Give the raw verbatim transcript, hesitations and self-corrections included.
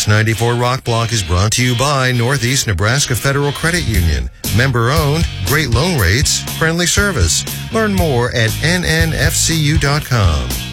Sports ninety-four Rock Block is brought to you by Northeast Nebraska Federal Credit Union. Member owned, great loan rates, friendly service. Learn more at N N F C U dot com.